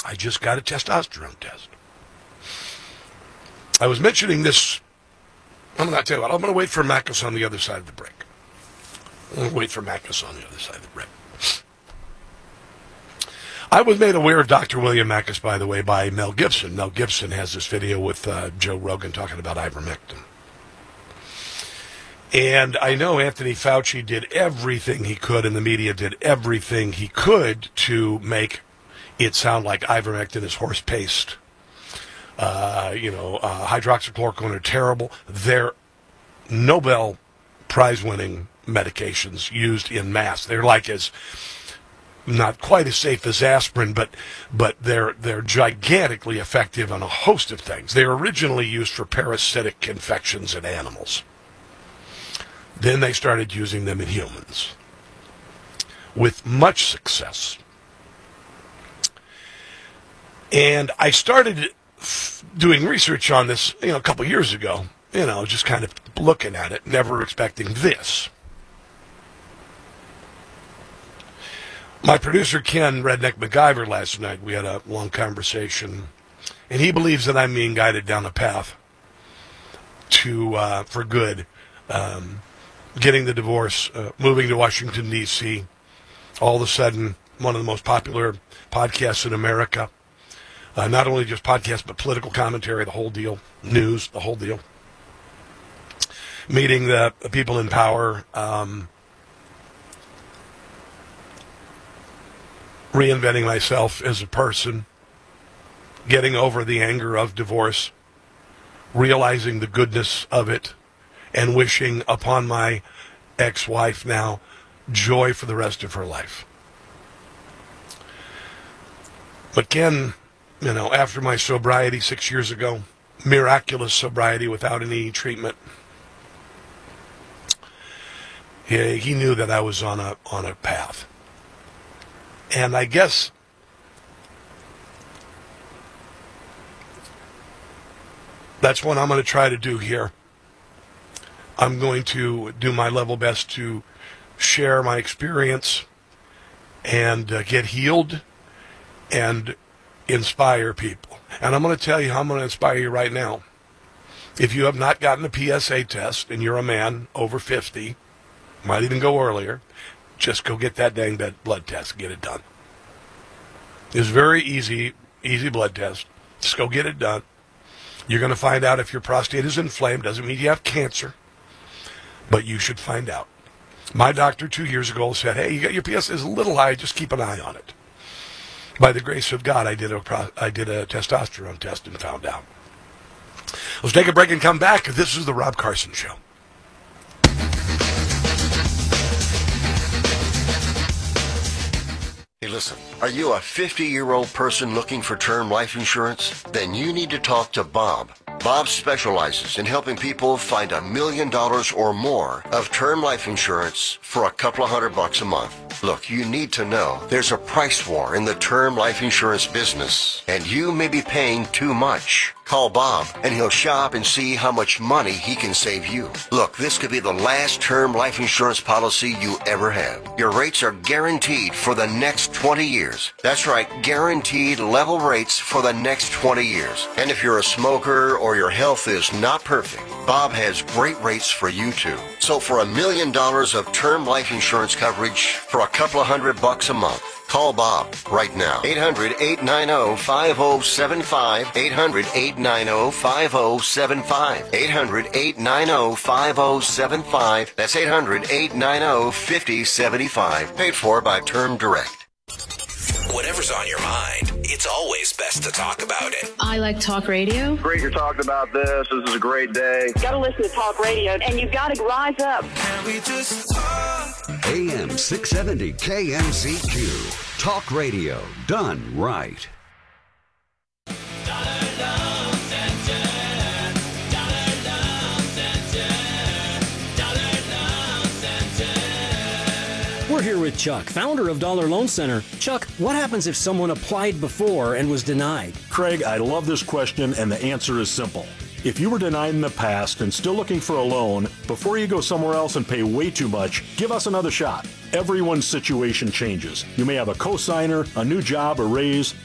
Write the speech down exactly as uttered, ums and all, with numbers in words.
I just got a testosterone test. I was mentioning this. I'm going to tell you what, I'm going to wait for Makis on the other side of the break. I'm going to wait for Makis on the other side of the break. I was made aware of Doctor William Makis, by the way, by Mel Gibson. Mel Gibson has this video with uh, Joe Rogan talking about ivermectin. And I know Anthony Fauci did everything he could, and the media did everything he could to make it sound like ivermectin is horse paste. Uh, you know, uh, hydroxychloroquine are terrible. They're Nobel Prize-winning medications used in mass. They're like as not quite as safe as aspirin, but but they're they're gigantically effective on a host of things. They were originally used for parasitic infections in animals. Then they started using them in humans with much success. And I started doing research on this, you know, a couple years ago, you know, just kind of looking at it, never expecting this. My producer, Ken Redneck MacGyver, last night, we had a long conversation, and he believes that I'm being guided down a path to, uh, for good, um, getting the divorce, uh, moving to Washington, D C, all of a sudden, one of the most popular podcasts in America. Uh, not only just podcasts, but political commentary, the whole deal, news, the whole deal. Meeting the people in power, um, reinventing myself as a person, getting over the anger of divorce, realizing the goodness of it, and wishing upon my ex-wife now joy for the rest of her life. But Ken, you know, after my sobriety six years ago, miraculous sobriety without any treatment, he, he knew that I was on a on a path. And I guess that's what I'm going to try to do here. I'm going to do my level best to share my experience and uh, get healed and inspire people. And I'm going to tell you how I'm going to inspire you right now. If you have not gotten a P S A test and you're a man over fifty, might even go earlier, just go get that dang blood test. Get it done. It's very easy, easy blood test. Just go get it done. You're going to find out if your prostate is inflamed. Doesn't mean you have cancer, but you should find out. My doctor two years ago said, hey, you got your P S A is a little high. Just keep an eye on it. By the grace of God, I did a pro- I did a testosterone test and found out. Let's take a break and come back. This is the Rob Carson Show. Hey, listen, are you a fifty-year-old person looking for term life insurance? Then you need to talk to Bob. Bob specializes in helping people find a million dollars or more of term life insurance for a couple of hundred bucks a month. Look, you need to know there's a price war in the term life insurance business, and you may be paying too much. Call Bob, and he'll shop and see how much money he can save you. Look, this could be the last term life insurance policy you ever have. Your rates are guaranteed for the next twenty years. That's right, guaranteed level rates for the next twenty years. And if you're a smoker or your health is not perfect, Bob has great rates for you too. So for a million dollars of term life insurance coverage for a couple of hundred bucks a month, call Bob right now. eight hundred, eight nine zero, five zero seven five. eight hundred, eight nine zero, five zero seven five. eight hundred, eight nine zero, five zero seven five. That's eight hundred, eight nine zero, five zero seven five. Paid for by Term Direct. Whatever's on your mind, it's always best to talk about it. I like talk radio. Great you're talking about this. This is a great day. Got to listen to talk radio, and you've got to rise up. Can we just talk? A M six seventy K M Z Q. Talk radio done right. We're here with Chuck, founder of Dollar Loan Center. Chuck, what happens if someone applied before and was denied? Craig, I love this question, and the answer is simple. If you were denied in the past and still looking for a loan, before you go somewhere else and pay way too much, give us another shot. Everyone's situation changes. You may have a cosigner, a new job, a raise.